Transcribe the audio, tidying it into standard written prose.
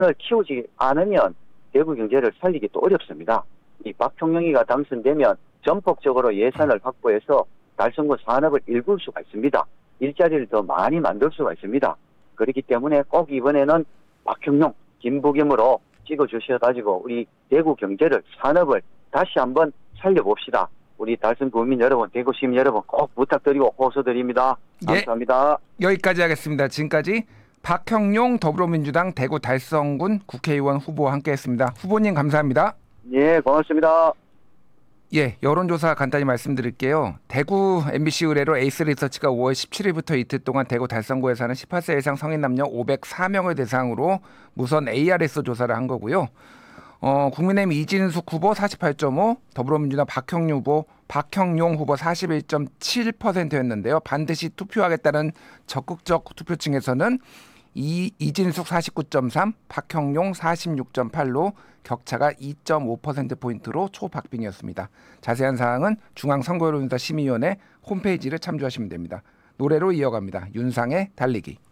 키우지 않으면 대구 경제를 살리기 또 어렵습니다. 이 박형용이가 당선되면 전폭적으로 예산을 확보해서 달성군 산업을 일굴 수가 있습니다. 일자리를 더 많이 만들 수가 있습니다. 그렇기 때문에 꼭 이번에는 박형용, 김부겸으로 찍어주셔가지고 우리 대구 경제를, 산업을 다시 한번 살려봅시다. 우리 달성 구민 여러분, 대구 시민 여러분 꼭 부탁드리고 호소드립니다. 감사합니다. 여기까지 하겠습니다. 지금까지 박형용 더불어민주당 대구 달성군 국회의원 후보와 함께했습니다. 후보님 감사합니다. 예, 고맙습니다. 예, 여론조사 간단히 말씀드릴게요. 대구 MBC 의뢰로 에이스리서치가 5월 17일부터 이틀 동안 대구 달성구에 사는 18세 이상 성인 남녀 504명을 대상으로 무선 ARS 조사를 한 거고요. 국민의힘 이진숙 후보 48.5, 더불어민주당 박형용 후보 41.7%였는데요. 반드시 투표하겠다는 적극적 투표층에서는 이진숙 49.3, 박형용 46.8로 격차가 2.5%포인트로 초박빙이었습니다. 자세한 사항은 중앙선거여론조사 심의위원회 홈페이지를 참조하시면 됩니다. 노래로 이어갑니다. 윤상의 달리기.